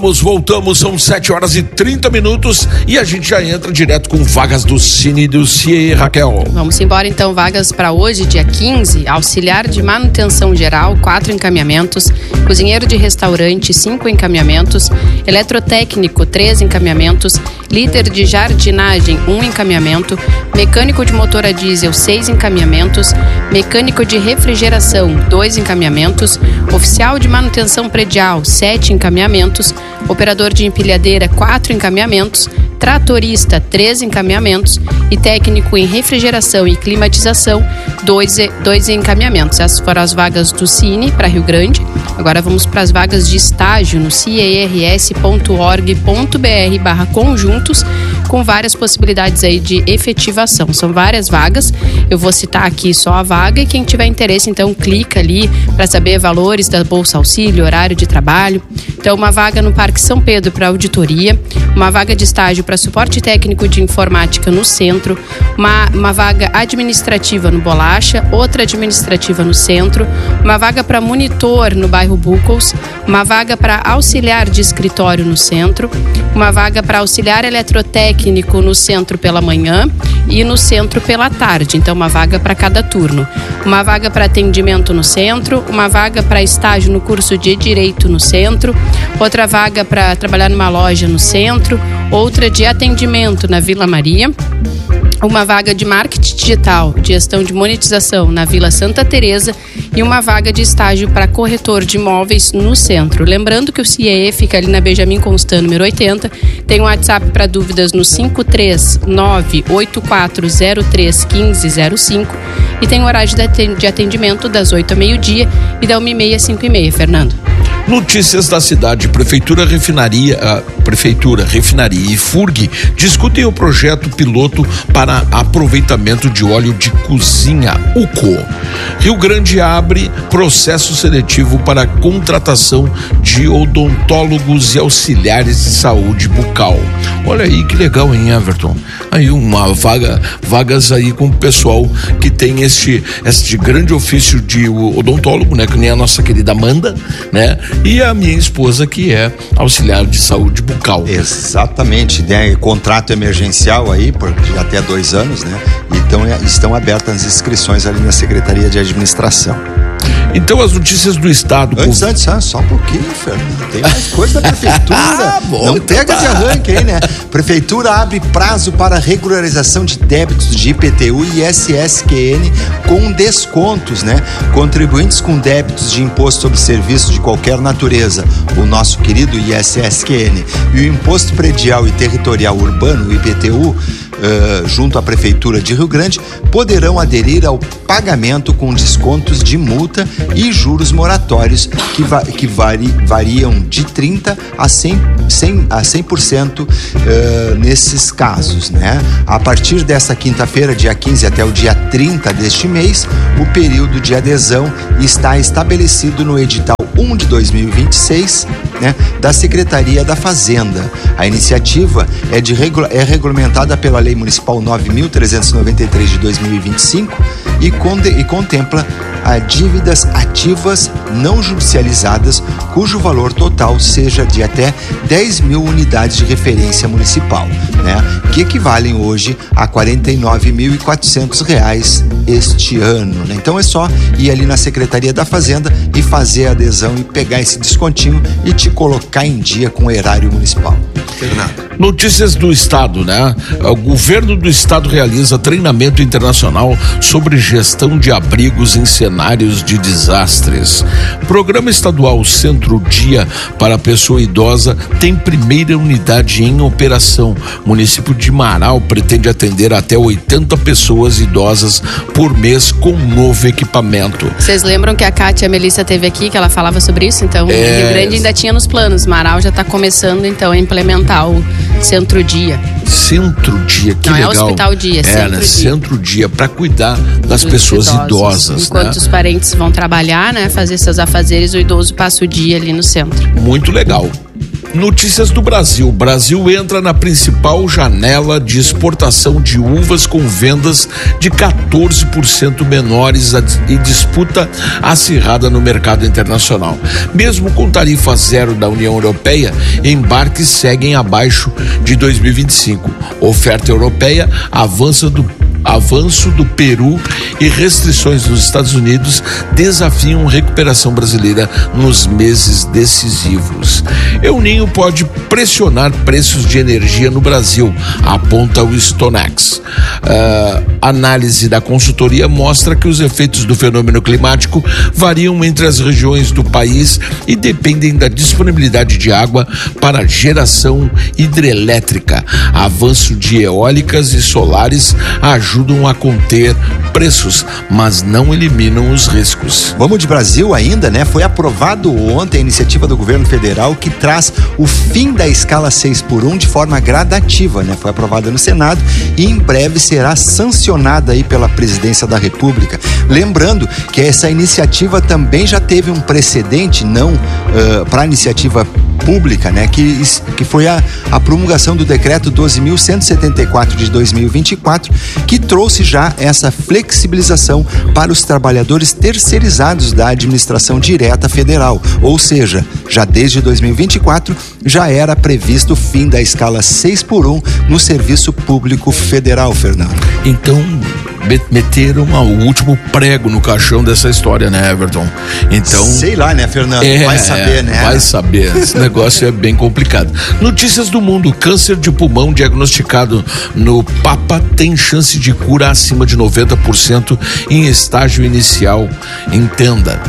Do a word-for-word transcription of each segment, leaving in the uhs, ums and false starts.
Voltamos, são sete horas e trinta minutos e a gente já entra direto com vagas do Cine do C I E, Raquel. Vamos embora então, vagas para hoje, dia quinze, auxiliar de manutenção geral, quatro encaminhamentos, cozinheiro de restaurante, cinco encaminhamentos, eletrotécnico, três encaminhamentos, líder de jardinagem, um encaminhamento, mecânico de motor a diesel, seis encaminhamentos, mecânico de refrigeração, dois encaminhamentos, oficial de manutenção predial, sete encaminhamentos, operador de empilhadeira, quatro encaminhamentos, tratorista, três encaminhamentos e técnico em refrigeração e climatização, dois, dois encaminhamentos. Essas foram as vagas do Cine para Rio Grande. Agora vamos para as vagas de estágio no ciers ponto org ponto br barra conjuntos, com várias possibilidades aí de efetivação. São várias vagas, eu vou citar aqui só a vaga e quem tiver interesse, então clica ali para saber valores da Bolsa Auxílio, horário de trabalho. Então, uma vaga no Parque São Pedro para auditoria, uma vaga de estágio para suporte técnico de informática no centro, uma, uma vaga administrativa no Bolacha, outra administrativa no centro, uma vaga para monitor no bairro Bucos, uma vaga para auxiliar de escritório no centro, uma vaga para auxiliar eletrotécnico no centro pela manhã e no centro pela tarde. Então, uma vaga para cada turno. Uma vaga para atendimento no centro, uma vaga para estágio no curso de Direito no centro, outra vaga para trabalhar numa loja no centro, outra de atendimento na Vila Maria, uma vaga de marketing digital, gestão de monetização na Vila Santa Teresa e uma vaga de estágio para corretor de imóveis no centro. Lembrando que o C I E fica ali na Benjamin Constant, número oitenta. Tem um WhatsApp para dúvidas no cinco três nove oito quatro zero três um cinco zero cinco e tem horário de atendimento das oito ao meio-dia e da uma e meia às cinco e meia, Fernando. Notícias da cidade. Prefeitura, Refinaria, a Prefeitura, Refinaria e Furg discutem o projeto piloto para aproveitamento de óleo de cozinha, U C O. Rio Grande abre processo seletivo para contratação de odontólogos e auxiliares de saúde bucal. Olha aí que legal, hein, Everton? Aí uma vaga, vagas aí com o pessoal que tem este, este grande ofício de odontólogo, né? Que nem a nossa querida Amanda, né? E a minha esposa, que é auxiliar de saúde bucal. Exatamente, né? Contrato emergencial aí por até dois anos, né? Então estão abertas as inscrições ali na Secretaria de Administração. Então as notícias do estado. Antes, com... antes, só um pouquinho, Fernando. Tem mais coisa da prefeitura. ah, bom, Não pega tá. de arranque aí, né? Prefeitura abre prazo para regularização de débitos de I P T U e S S Q N com descontos, né? Contribuintes com débitos de imposto sobre serviços de qualquer natureza, o nosso querido I S S Q N, e o Imposto Predial e Territorial Urbano, o I P T U, Uh, junto à Prefeitura de Rio Grande, poderão aderir ao pagamento com descontos de multa e juros moratórios que, va- que vari- variam de trinta a cem por cento uh, nesses casos, né? A partir desta quinta-feira, dia quinze, até o dia trinta deste mês, o período de adesão está estabelecido no edital um de dois mil e vinte e seis, né, da Secretaria da Fazenda. A iniciativa é, de regula- é regulamentada pela Lei Municipal nove mil trezentos e noventa e três de dois mil e vinte e cinco e, conde- e contempla a dívidas ativas não judicializadas cujo valor total seja de até dez mil unidades de referência municipal, né, que equivalem hoje a quarenta e nove mil e quatrocentos reais este ano, né? Então é só ir ali na Secretaria da Fazenda e fazer a adesão e pegar esse descontinho e te colocar em dia com o erário municipal. Fernando. Notícias do estado, né? O governo do estado realiza treinamento internacional sobre gestão de abrigos em cenários de desastres. Programa estadual Centro Dia para a Pessoa Idosa tem primeira unidade em operação. O município de Marau pretende atender até oitenta pessoas idosas por mês com novo equipamento. Vocês lembram que a Kátia e a Melissa teve aqui, que ela falava sobre isso? Então, é... Rio Grande ainda tinha nos planos. Marau já está começando, então, a implementar o Centro Dia. Centro Dia, que Não legal. Não é Hospital Dia, é Centro né? Dia. Centro Dia, para cuidar das Dos pessoas idosos. idosas. Enquanto né? os parentes vão trabalhar, né, fazer seus afazeres, o idoso passa o dia ali no centro. Muito legal. Notícias do Brasil. O Brasil entra na principal janela de exportação de uvas com vendas de quatorze por cento menores e disputa acirrada no mercado internacional. Mesmo com tarifa zero da União Europeia, embarques seguem abaixo de dois mil e vinte e cinco. Oferta europeia avança do Avanço do Peru e restrições dos Estados Unidos desafiam recuperação brasileira nos meses decisivos. El Ninho pode pressionar preços de energia no Brasil, aponta o Stonex. Uh, análise da consultoria mostra que os efeitos do fenômeno climático variam entre as regiões do país e dependem da disponibilidade de água para geração hidrelétrica. Avanço de eólicas e solares ajuda ajudam a conter preços, mas não eliminam os riscos. Vamos de Brasil ainda, né? Foi aprovado ontem a iniciativa do governo federal que traz o fim da escala seis por um de forma gradativa, né? Foi aprovada no Senado e em breve será sancionada aí pela Presidência da República. Lembrando que essa iniciativa também já teve um precedente, não uh, para a iniciativa pública, né? Que, que foi a, a promulgação do decreto doze mil cento e setenta e quatro de dois mil e vinte e quatro, que trouxe já essa flexibilização para os trabalhadores terceirizados da administração direta federal. Ou seja, já desde dois mil e vinte e quatro já era previsto o fim da escala seis por um no serviço público federal, Fernando. Então, meteram o último prego no caixão dessa história, né, Everton? Então, sei lá, né, Fernando? É, vai saber, é, né? Vai saber. Esse negócio é bem complicado. Notícias do mundo. Câncer de pulmão diagnosticado no Papa tem chance de cura acima de noventa por cento em estágio inicial. Entenda.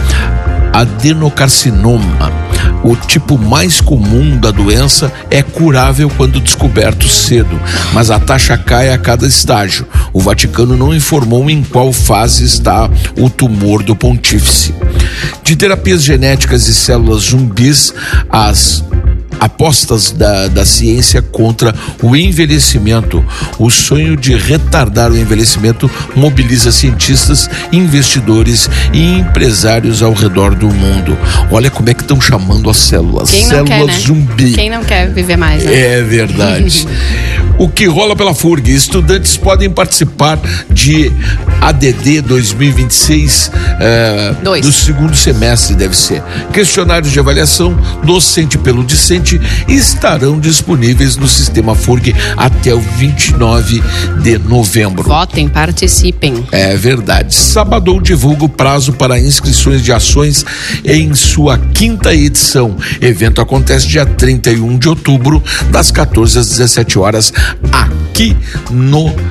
Adenocarcinoma, o tipo mais comum da doença, é curável quando descoberto cedo, mas a taxa cai a cada estágio. O Vaticano não informou em qual fase está o tumor do pontífice. De terapias genéticas e células zumbis, as apostas da, da ciência contra o envelhecimento. O sonho de retardar o envelhecimento mobiliza cientistas, investidores e empresários ao redor do mundo. Olha como é que estão chamando as células. Quem não células quer, né? zumbi. Quem não quer viver mais, né? É verdade. O que rola pela F U R G? Estudantes podem participar de A D D dois mil e vinte e seis é, do segundo semestre, deve ser. Questionários de avaliação docente pelo discente estarão disponíveis no sistema F U R G até o vinte e nove de novembro. Votem, participem. É verdade. Sabadão divulga o prazo para inscrições de ações em sua quinta edição. Evento acontece dia trinta e um de outubro, das quatorze às dezessete horas, aqui no, uh,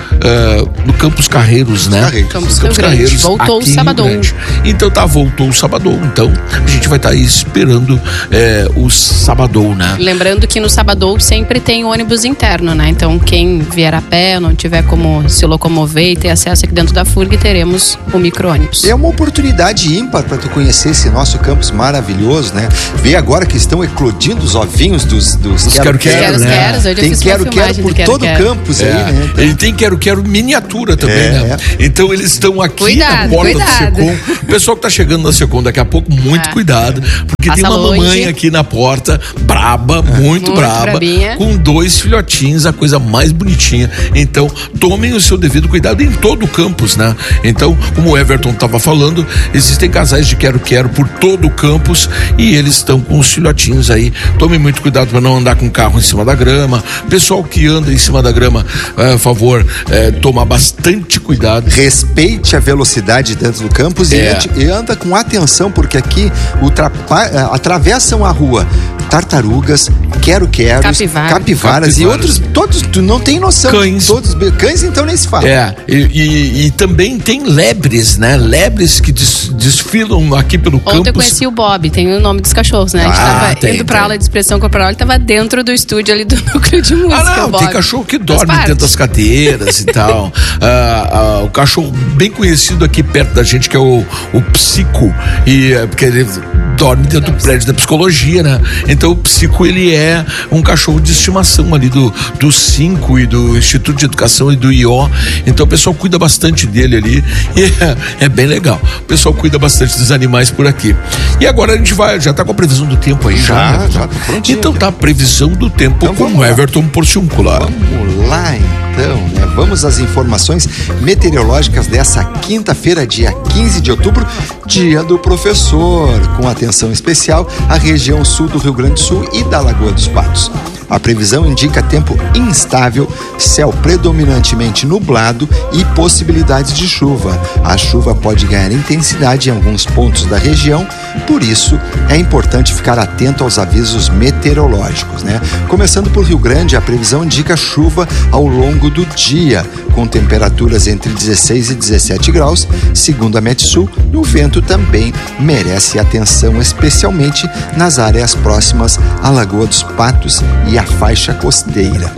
no Campos Carreiros, né? Carreiros. Campos, Campos Carreiros. Voltou o Sabadão. Então tá, voltou o Sabadão. Então a gente vai estar tá aí esperando é, o Sabadão, né? Lembrando que no Sabadão sempre tem ônibus interno, né? Então quem vier a pé, não tiver como se locomover e ter acesso aqui dentro da F U R G, teremos o micro-ônibus. É uma oportunidade ímpar para tu conhecer esse nosso campus maravilhoso, né? Vê agora que estão eclodindo os ovinhos dos, dos quero-quero, né? Hoje tem quero-quero por quero, todo o campus é. aí, né? Então... Ele tem quero-quero miniatura também, é, né? É. Então eles estão aqui cuidado, na porta cuidado. do Secom. O pessoal que tá chegando na Secom daqui a pouco, muito é. cuidado, porque Passa tem uma longe. mamãe aqui na porta, braba, é. muito, muito braba, brabinha. Com dois filhotinhos, a coisa mais bonitinha. Então, tomem o seu devido cuidado em todo o campus, né? Então, como o Everton estava falando, existem casais de quero-quero por todo o campus e eles estão com os filhotinhos aí. Tomem muito cuidado para não andar com o carro em cima da grama. Pessoal que anda em cima da grama, é, por favor, é, tomar bastante cuidado. Respeite a velocidade dentro do campus é. e, e anda com atenção, porque aqui ultrapa, atravessam a rua tartarugas, quero-queros, Capivara. capivaras, capivaras e outros, todos, tu não tem noção. Cães. Todos, cães então nem se fala. É, e, e, e também tem lebres, né? Lebres que des, desfilam aqui pelo Ontem campus. Ontem eu conheci o Bob, tem o nome dos cachorros, né? A gente ah, tava tem, indo pra tem. aula de expressão corporal, ele tava dentro do estúdio ali do núcleo de música, Ah, não, o Bob. tem cachorro que dorme dentro das cadeiras e tal. Ah, ah, o cachorro bem conhecido aqui perto da gente, que é o, o Psico, e, porque ele dorme dentro do prédio da psicologia, né? Então o Psico, ele é um cachorro de estimação ali do, do cinco e do Instituto de Educação e do I O. Então o pessoal cuida bastante dele ali e é, é bem legal. O pessoal cuida bastante dos animais por aqui. E agora a gente vai, já tá com a previsão do tempo aí, já? Já, já tá prontinho. Então tá a previsão do tempo Então, com o Everton Porciúncula. Vamos lá então, né? Vamos às informações meteorológicas dessa quinta-feira, dia quinze de outubro, dia do professor, com atenção especial à região sul do Rio Grande do Sul e da Lagoa dos Patos. A previsão indica tempo instável, céu predominantemente nublado e possibilidades de chuva. A chuva pode ganhar intensidade em alguns pontos da região, por isso é importante ficar atento aos avisos meteorológicos, né? Começando por Rio Grande, a previsão indica chuva ao longo do dia, com temperaturas entre dezesseis e dezessete graus. Segundo a Metsul, o vento também merece atenção, especialmente nas áreas próximas à Lagoa dos Patos e à faixa costeira.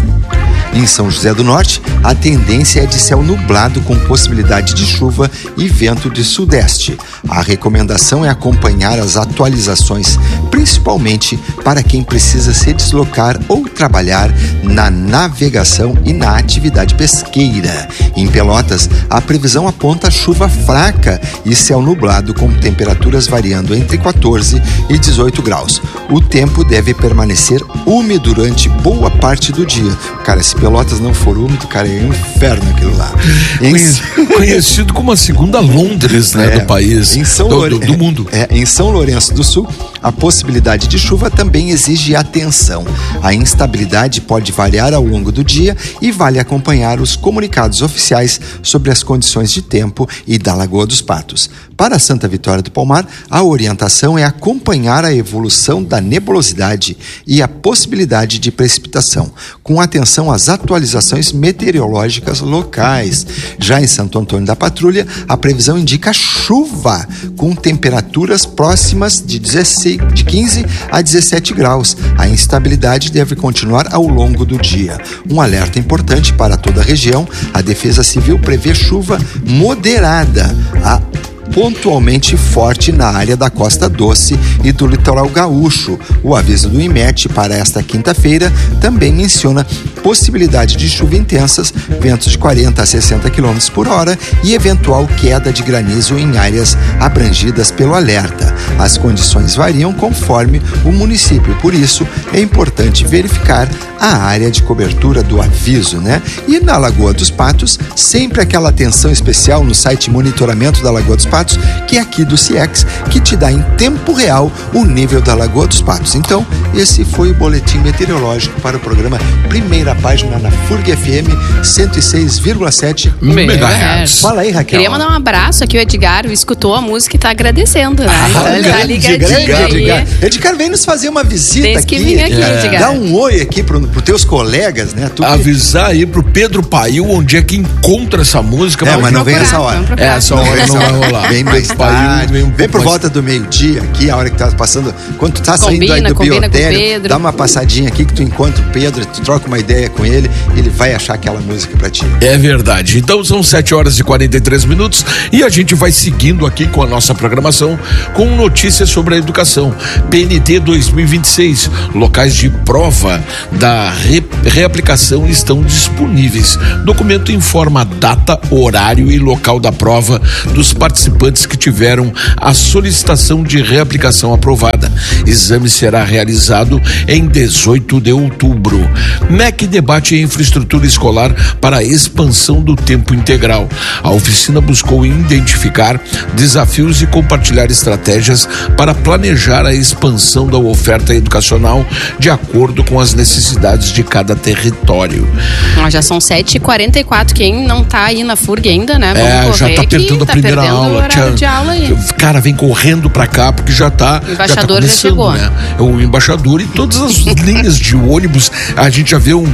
Em São José do Norte, a tendência é de céu nublado com possibilidade de chuva e vento de sudeste. A recomendação é acompanhar as atualizações, principalmente para quem precisa se deslocar ou trabalhar na navegação e na atividade pesqueira. Em Pelotas, a previsão aponta chuva fraca e céu nublado com temperaturas variando entre quatorze e dezoito graus. O tempo deve permanecer úmido durante boa parte do dia. Cara, se Pelotas não for úmido, cara, é um inferno aquilo lá. Em... Conhecido como a segunda Londres, né, é, do país, em São do, Lore... do, do mundo. É, em São Lourenço do Sul, a possibilidade de chuva também exige atenção. A instabilidade pode variar ao longo do dia e vale acompanhar os comunicados oficiais sobre as condições de tempo e da Lagoa dos Patos. Para Santa Vitória do Palmar, a orientação é acompanhar a evolução da nebulosidade e a possibilidade de precipitação, com atenção às atualizações meteorológicas locais. Já em Santo Antônio da Patrulha, a previsão indica chuva, com temperaturas próximas de, dezesseis, de quinze a dezessete graus. A instabilidade deve continuar ao longo do dia. Um alerta importante para toda a região: a Defesa Civil prevê chuva moderada a pontualmente forte na área da Costa Doce e do litoral gaúcho. O aviso do IMET para esta quinta-feira também menciona possibilidade de chuva intensas, ventos de quarenta a sessenta quilômetros por hora e eventual queda de granizo em áreas abrangidas pelo alerta. As condições variam conforme o município, por isso é importante verificar a área de cobertura do aviso, né? E na Lagoa dos Patos, sempre aquela atenção especial no site Monitoramento da Lagoa dos Patos, que é aqui do CIEX, que te dá em tempo real o nível da Lagoa dos Patos. Então, esse foi o boletim meteorológico para o programa Primeira Página na F U R G F M cento e seis vírgula sete megahertz. Fala aí, Raquel. Queria mandar um abraço aqui, o Edgar escutou a música e tá agradecendo, né? Ah, então ele tá ligadinho aí. Edgar. Edgar, vem nos fazer uma visita Tem aqui. que vir aqui, é. Edgar. Dá um oi aqui pro, pro teus colegas, né? Tu Avisar aí pro Pedro Pail onde é que encontra essa música. É, mas não vem essa hora. É, essa hora não vai rolar. Vem mais tarde, vem, um vem por mais... volta do meio-dia aqui, a hora que tá passando, quando tu tá combina, saindo aí do biotério, dá uma passadinha aqui que tu encontra o Pedro, tu troca uma ideia com ele, ele vai achar aquela música pra ti. É verdade. Então são sete horas e quarenta e três minutos e a gente vai seguindo aqui com a nossa programação com notícias sobre a educação. P N T dois mil e vinte e seis, locais de prova da re, reaplicação estão disponíveis. Documento informa a data, horário e local da prova dos participantes que tiveram a solicitação de reaplicação aprovada. Exame será realizado em dezoito de outubro. M E C debate a infraestrutura escolar para a expansão do tempo integral. A oficina buscou identificar desafios e compartilhar estratégias para planejar a expansão da oferta educacional de acordo com as necessidades de cada território. Ah, já são sete e quarenta e quatro. Quem não tá aí na F U R G ainda, né? Vamos é, correr já tá aqui, perdendo a tá primeira perdendo aula. O Tia, de aula aí. Cara, vem correndo pra cá porque já tá. O embaixador já, tá já chegou. Né? O embaixador e todas as linhas de ônibus. A gente já vê um,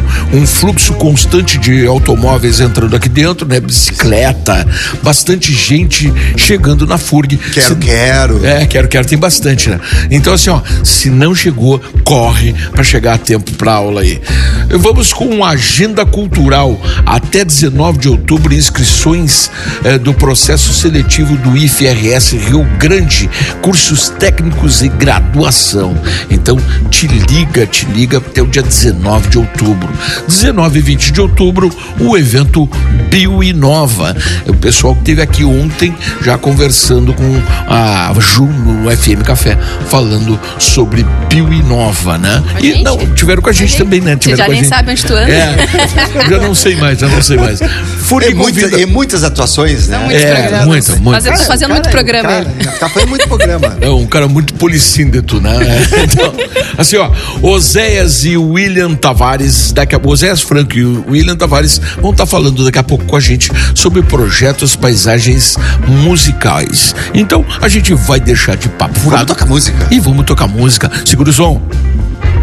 um fluxo constante de automóveis entrando aqui dentro, né? Bicicleta, bastante gente chegando na FURG. Quero, se, quero. É, quero, quero, tem bastante, né? Então, assim, ó, se não chegou, corre para chegar a tempo pra aula aí. Vamos com a agenda cultural. Até dezenove de outubro, inscrições eh, do processo seletivo do I F R S Rio Grande, cursos técnicos e graduação. Então, te liga, te liga até o dia dezenove de outubro. dezenove e vinte de outubro, o evento Bioinova. O pessoal que esteve aqui ontem já conversando com a Ju no F M Café, falando sobre Bioinova, né? A E gente? não, tiveram com a gente, a gente também, né? Você já com a nem gente. sabe onde tu anda. É, já não sei mais, já não sei mais. Furg E, muita, convida... e muitas atuações, né? Muitos É, programas. muita, muita. Fazendo, Cara, fazendo cara, muito programa cara, aí. Tá fazendo muito programa. É um cara muito policíndeto, né? Então, assim, ó, Oséias e William Tavares, daqui a Oséias Franco e o William Tavares vão estar falando daqui a pouco com a gente sobre projetos, paisagens musicais. Então, a gente vai deixar de papo furado. Vamos tocar música. E vamos tocar música. Segura o som.